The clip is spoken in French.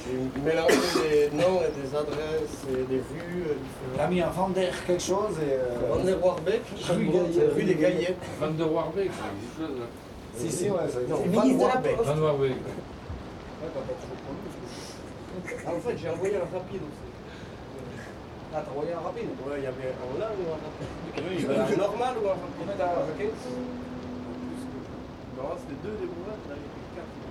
J'ai mélangé des noms et des adresses et des vues T'as différentes. mis un Vander quelque chose et. Van der Warbeek, rue des Gaillettes. Van der Warbeek, ça existe là. Si, ouais, ça Non, existe. Van ministre de la Warbeek. Van Warbeek. Ah, en fait, j'ai envoyé un rapide aussi. Ah, t'as envoyé un rapide? Ouais, il y avait un là ou un rapide. Un normal ou un rapide? Combien t'as. Non, c'était deux des boulettes, là, il y avait quatre.